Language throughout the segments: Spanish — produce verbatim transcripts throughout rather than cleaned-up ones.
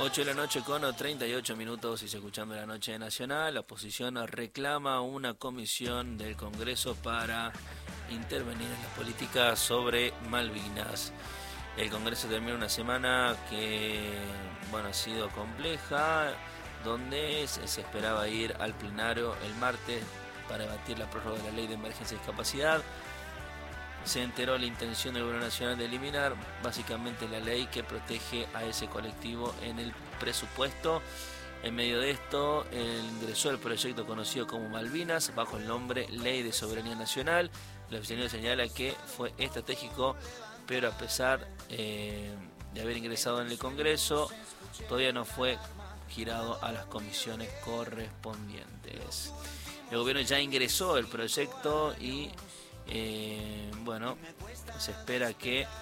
ocho de la noche con treinta y ocho minutos y se escuchando la noche nacional. La oposición reclama una comisión del Congreso para intervenir en la política sobre Malvinas. El Congreso termina una semana que bueno ha sido compleja, donde se, se esperaba ir al plenario el martes para debatir la prórroga de la ley de emergencia y discapacidad. Se enteró la intención del Gobierno Nacional de eliminar básicamente la ley que protege a ese colectivo en el presupuesto. En medio de esto, ingresó el proyecto conocido como Malvinas, bajo el nombre Ley de Soberanía Nacional. El oficialismo señala que fue estratégico, pero a pesar eh, de haber ingresado en el Congreso, todavía no fue girado a las comisiones correspondientes. El gobierno ya ingresó el proyecto y Eh, bueno, se espera que eh,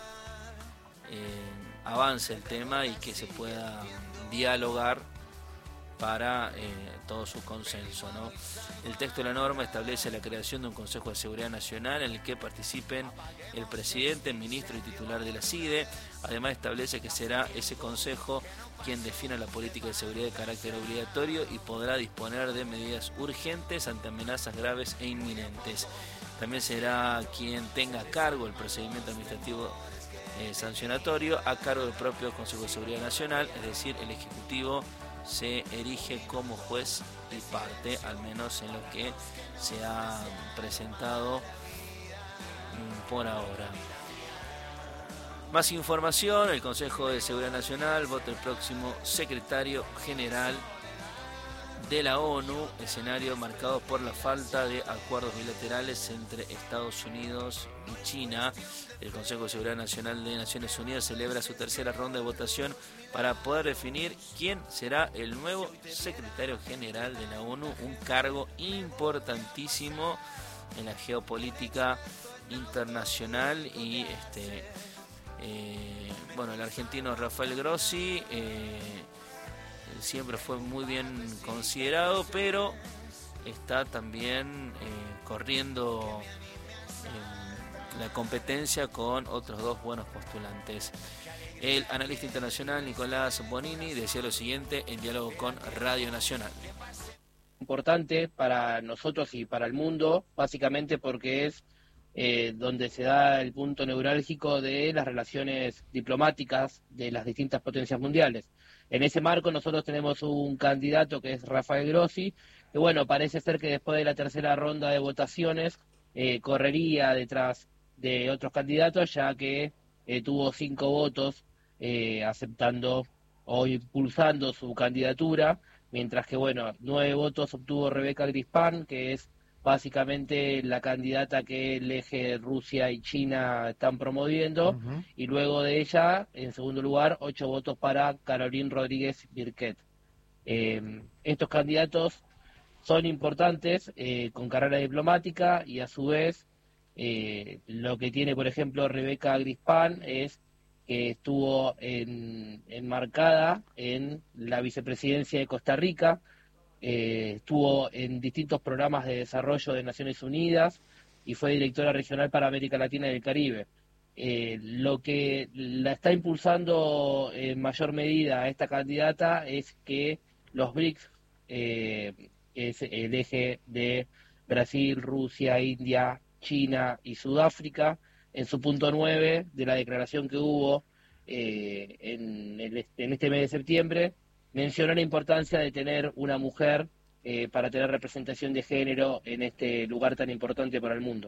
avance el tema y que se pueda dialogar para eh, todo su consenso, ¿no? El texto de la norma establece la creación de un Consejo de Seguridad Nacional en el que participen el presidente, el ministro y titular de la C I D E. Además establece que será ese consejo quien defina la política de seguridad de carácter obligatorio y podrá disponer de medidas urgentes ante amenazas graves e inminentes. También será quien tenga a cargo el procedimiento administrativo eh, sancionatorio a cargo del propio Consejo de Seguridad Nacional, es decir, el Ejecutivo se erige como juez y parte, al menos en lo que se ha presentado mm, por ahora. Más información, el Consejo de Seguridad Nacional vota el próximo secretario general de la ONU, escenario marcado por la falta de acuerdos bilaterales entre Estados Unidos y China. El Consejo de Seguridad Nacional de Naciones Unidas celebra su tercera ronda de votación para poder definir quién será el nuevo secretario general de la ONU, un cargo importantísimo en la geopolítica internacional. Y este eh, bueno, el argentino Rafael Grossi eh, siempre fue muy bien considerado, pero está también eh, corriendo eh, la competencia con otros dos buenos postulantes. El analista internacional Nicolás Bonini decía lo siguiente en diálogo con Radio Nacional. Importante para nosotros y para el mundo, básicamente porque es eh, donde se da el punto neurálgico de las relaciones diplomáticas de las distintas potencias mundiales. En ese marco nosotros tenemos un candidato que es Rafael Grossi, que bueno, parece ser que después de la tercera ronda de votaciones eh, correría detrás de otros candidatos, ya que eh, tuvo cinco votos eh, aceptando o impulsando su candidatura, mientras que bueno, nueve votos obtuvo Rebeca Grispan, que es básicamente la candidata que el eje Rusia y China están promoviendo, uh-huh. Y luego de ella, en segundo lugar, ocho votos para Caroline Rodríguez Birquet. Eh, estos candidatos son importantes, eh, con carrera diplomática, y a su vez, eh, lo que tiene, por ejemplo, Rebeca Grispan es que estuvo en, enmarcada en la vicepresidencia de Costa Rica, Eh, estuvo en distintos programas de desarrollo de Naciones Unidas y fue directora regional para América Latina y el Caribe. Eh, lo que la está impulsando en mayor medida a esta candidata es que los B R I C S, eh, es el eje de Brasil, Rusia, India, China y Sudáfrica, en su punto nueve de la declaración que hubo eh, en, el, en este mes de septiembre, mencionó la importancia de tener una mujer eh, para tener representación de género en este lugar tan importante para el mundo.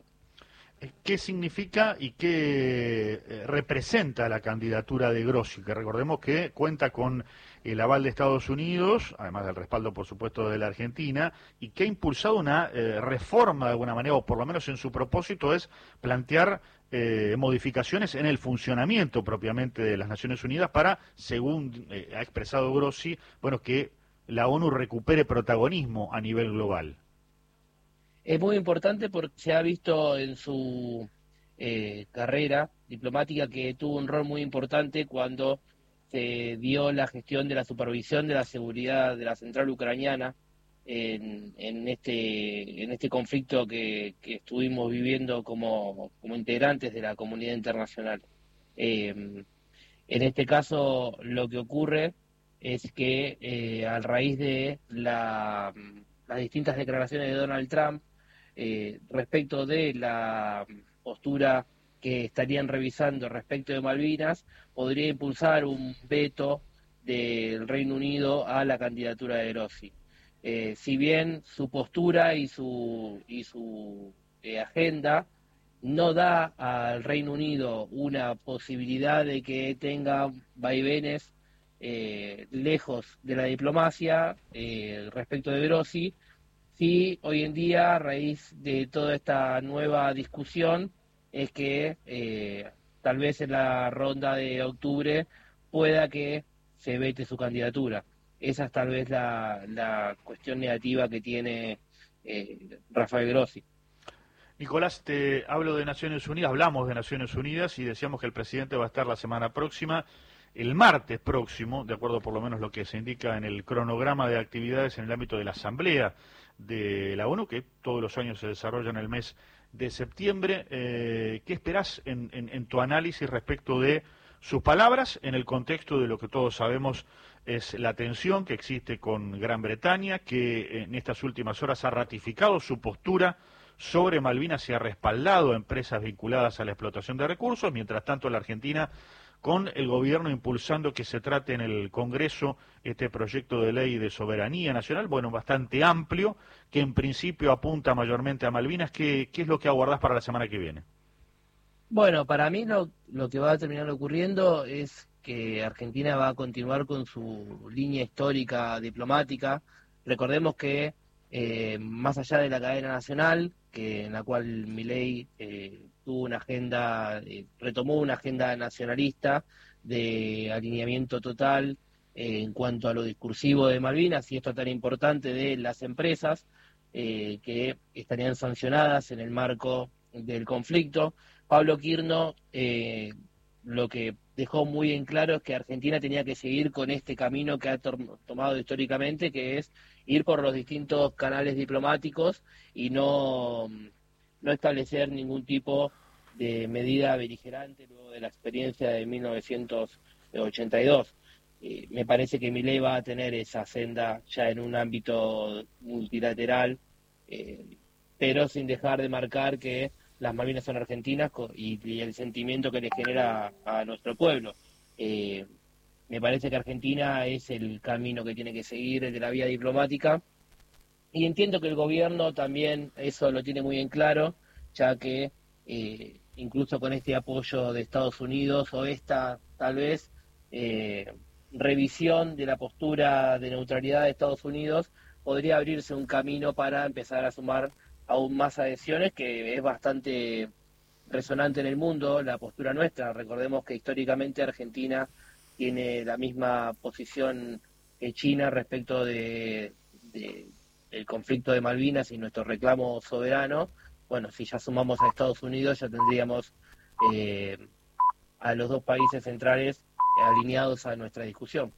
¿Qué significa y qué representa la candidatura de Grossi? Que recordemos que cuenta con el aval de Estados Unidos, además del respaldo, por supuesto, de la Argentina, y que ha impulsado una eh, reforma de alguna manera, o por lo menos en su propósito es plantear eh, modificaciones en el funcionamiento propiamente de las Naciones Unidas para, según eh, ha expresado Grossi, bueno, que la ONU recupere protagonismo a nivel global. Es muy importante porque se ha visto en su eh, carrera diplomática que tuvo un rol muy importante cuando se dio la gestión de la supervisión de la seguridad de la central ucraniana en, en este en este conflicto que, que estuvimos viviendo como, como integrantes de la comunidad internacional. Eh, en este caso lo que ocurre es que eh, a raíz de la, las distintas declaraciones de Donald Trump eh, respecto de la postura que estarían revisando respecto de Malvinas, podría impulsar un veto del Reino Unido a la candidatura de Grossi. Eh, si bien su postura y su, y su eh, agenda no da al Reino Unido una posibilidad de que tenga vaivenes eh, lejos de la diplomacia eh, respecto de Grossi, sí hoy en día, a raíz de toda esta nueva discusión, es que eh, tal vez en la ronda de octubre pueda que se vete su candidatura. Esa es tal vez la, la cuestión negativa que tiene eh, Rafael Grossi. Nicolás, te hablo de Naciones Unidas, hablamos de Naciones Unidas y decíamos que el presidente va a estar la semana próxima, el martes próximo, de acuerdo por lo menos lo que se indica en el cronograma de actividades en el ámbito de la Asamblea de la ONU, que todos los años se desarrolla en el mes de septiembre. Eh, ¿Qué esperás en, en, en tu análisis respecto de sus palabras en el contexto de lo que todos sabemos es la tensión que existe con Gran Bretaña, que en estas últimas horas ha ratificado su postura sobre Malvinas y ha respaldado a empresas vinculadas a la explotación de recursos? Mientras tanto, la Argentina, con el gobierno impulsando que se trate en el Congreso este proyecto de ley de soberanía nacional, bueno, bastante amplio, que en principio apunta mayormente a Malvinas. ¿Qué, qué es lo que aguardás para la semana que viene? Bueno, para mí lo, lo que va a terminar ocurriendo es que Argentina va a continuar con su línea histórica diplomática. Recordemos que eh, más allá de la cadena nacional, que en la cual Milei eh, tuvo una agenda, eh, retomó una agenda nacionalista de alineamiento total eh, en cuanto a lo discursivo de Malvinas y esto tan importante de las empresas eh, que estarían sancionadas en el marco del conflicto. Pablo Quirno eh, lo que dejó muy en claro es que Argentina tenía que seguir con este camino que ha to- tomado históricamente, que es ir por los distintos canales diplomáticos y no, no establecer ningún tipo de medida beligerante luego de la experiencia de mil novecientos ochenta y dos. Eh, me parece que Milei va a tener esa senda ya en un ámbito multilateral, eh, pero sin dejar de marcar que las Malvinas son argentinas y, y el sentimiento que le genera a, a nuestro pueblo. Eh, me parece que Argentina es el camino que tiene que seguir, el de la vía diplomática, y entiendo que el gobierno también eso lo tiene muy en claro, ya que eh, incluso con este apoyo de Estados Unidos o esta tal vez eh, revisión de la postura de neutralidad de Estados Unidos podría abrirse un camino para empezar a sumar aún más adhesiones, que es bastante resonante en el mundo la postura nuestra. Recordemos que históricamente Argentina tiene la misma posición que China respecto de, de el conflicto de Malvinas y nuestro reclamo soberano. Bueno, si ya sumamos a Estados Unidos, ya tendríamos eh, a los dos países centrales alineados a nuestra discusión.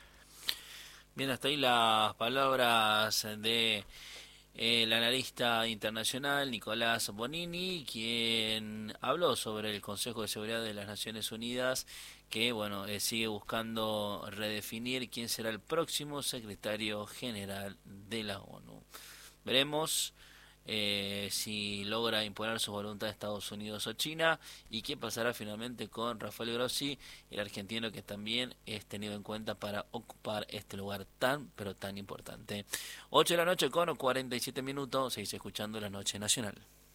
Bien, hasta ahí las palabras de el analista internacional Nicolás Bonini, quien habló sobre el Consejo de Seguridad de las Naciones Unidas, que bueno eh, sigue buscando redefinir quién será el próximo secretario general de la ONU. Veremos eh, si logra imponer su voluntad a Estados Unidos o China, y qué pasará finalmente con Rafael Grossi, el argentino, que también es tenido en cuenta para ocupar este lugar tan pero tan importante. ocho de la noche con cuarenta y siete minutos, seguís escuchando La Noche Nacional.